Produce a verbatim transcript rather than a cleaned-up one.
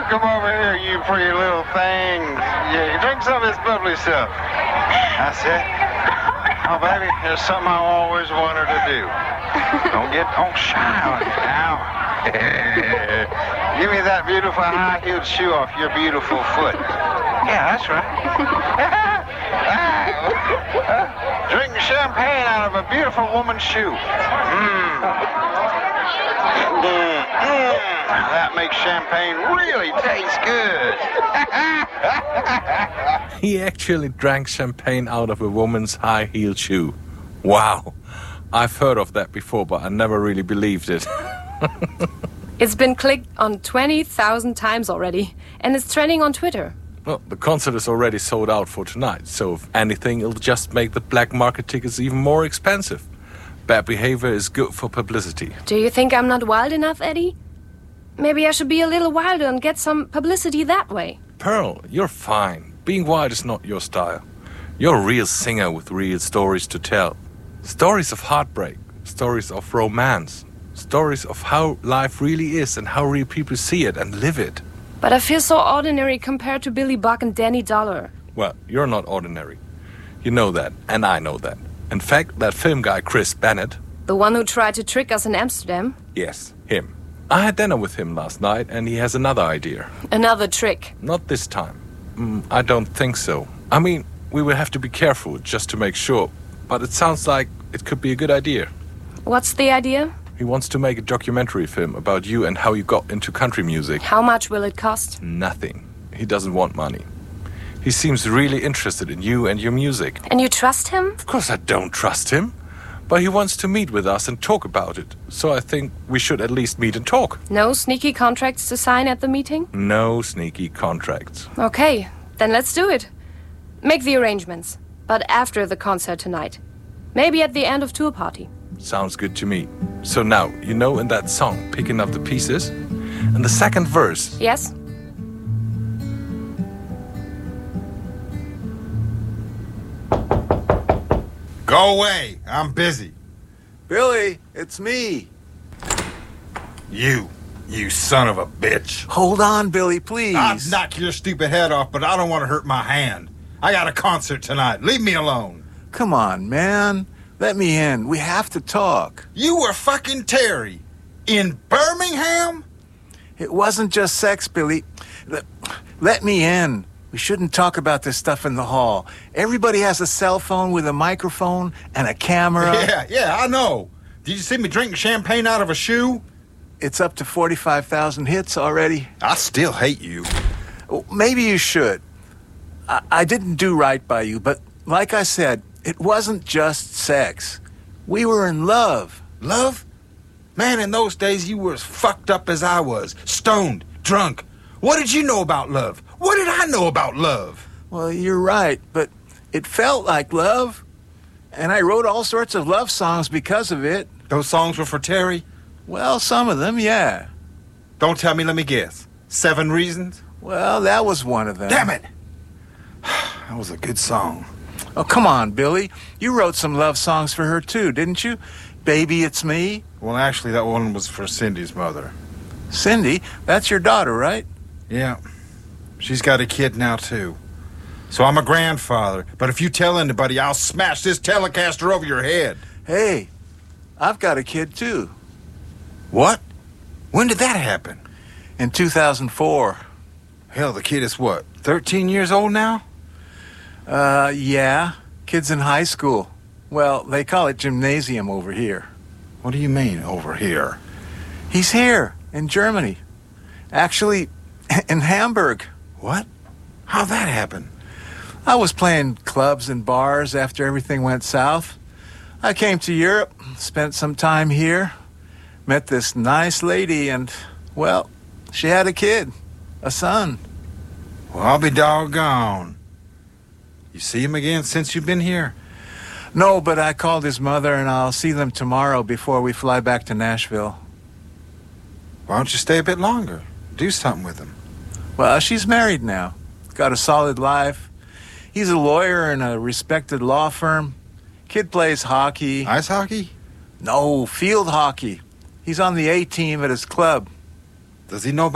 come over here, you pretty little things. Yeah, drink some of this bubbly stuff. That's it. Oh, baby, there's something I always wanted to do. Don't get don't shy on it now. Give me that beautiful high-heeled shoe off your beautiful foot. Yeah, that's right. Drink champagne out of a beautiful woman's shoe. Mmm. Mm, mm. That makes champagne really taste good. He actually drank champagne out of a woman's high-heeled shoe. Wow. I've heard of that before, but I never really believed it. It's been clicked on twenty thousand times already, and it's trending on Twitter. Well, the concert is already sold out for tonight, so if anything, it'll just make the black market tickets even more expensive. Bad behavior is good for publicity. Do you think I'm not wild enough, Eddie? Maybe I should be a little wilder and get some publicity that way. Pearl, you're fine. Being wild is not your style. You're a real singer with real stories to tell. Stories of heartbreak, stories of romance, stories of how life really is and how real people see it and live it. But I feel so ordinary compared to Billy Buck and Danny Dollar. Well, you're not ordinary. You know that, and I know that. In fact, that film guy Chris Bennett... The one who tried to trick us in Amsterdam? Yes, him. I had dinner with him last night, and he has another idea. Another trick? Not this time. Mm, I don't think so. I mean, we will have to be careful just to make sure, but it sounds like it could be a good idea. What's the idea? He wants to make a documentary film about you and how you got into country music. How much will it cost? Nothing. He doesn't want money. He seems really interested in you and your music. And you trust him? Of course I don't trust him. But he wants to meet with us and talk about it. So I think we should at least meet and talk. No sneaky contracts to sign at the meeting? No sneaky contracts. Okay, then let's do it. Make the arrangements. But after the concert tonight. Maybe at the end of tour party. Sounds good to me. So now, you know in that song, Picking Up the Pieces? And the second verse... Yes? Go away. I'm busy. Billy, it's me. You. You son of a bitch. Hold on, Billy, please. I'll knock your stupid head off, but I don't want to hurt my hand. I got a concert tonight. Leave me alone. Come on, man. Let me in. We have to talk. You were fucking Terry. In Birmingham? It wasn't just sex, Billy. Let, let me in. We shouldn't talk about this stuff in the hall. Everybody has a cell phone with a microphone and a camera. Yeah, yeah, I know. Did you see me drinking champagne out of a shoe? It's up to forty-five thousand hits already. I still hate you. Maybe you should. I, I didn't do right by you, but like I said, it wasn't just sex. We were in love. Love? Man, in those days you were as fucked up as I was. Stoned, drunk. What did you know about love? What did I know about love? Well, you're right, but it felt like love. And I wrote all sorts of love songs because of it. Those songs were for Terry? Well, some of them, yeah. Don't tell me, let me guess. Seven Reasons? Well, that was one of them. Damn it! That was a good song. Oh, come on, Billy. You wrote some love songs for her, too, didn't you? Baby, It's Me. Well, actually, that one was for Cindy's mother. Cindy? That's your daughter, right? Yeah. She's got a kid now, too. So I'm a grandfather. But if you tell anybody, I'll smash this Telecaster over your head. Hey, I've got a kid, too. What? When did that happen? In two thousand four. Hell, the kid is what, thirteen years old now? Uh, yeah. Kid's in high school. Well, they call it gymnasium over here. What do you mean, over here? He's here, in Germany. Actually, in Hamburg. What? How'd that happen? I was playing clubs and bars after everything went south. I came to Europe, spent some time here, met this nice lady, and, well, she had a kid, a son. Well, I'll be doggone. You see him again since you've been here? No, but I called his mother, and I'll see them tomorrow before we fly back to Nashville. Why don't you stay a bit longer? Do something with him. Well, she's married now. Got a solid life. He's a lawyer in a respected law firm. Kid plays hockey. Ice hockey? No, field hockey. He's on the A team at his club. Does he know about